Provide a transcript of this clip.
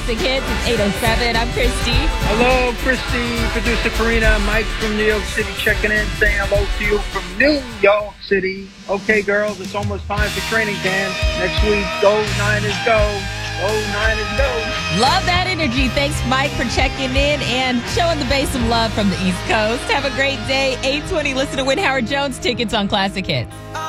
Classic Hits. It's 8:07. I'm Christy. Hello, Christy, producer Karina, Mike from New York City checking in, saying hello to you from New York City. Okay, girls, it's almost time for training camp. Next week, go Niners, go. Go Niners, go. Love that energy. Thanks, Mike, for checking in and showing the base some love from the East Coast. Have a great day. 8:20. Listen to win Howard Jones tickets on Classic Hits.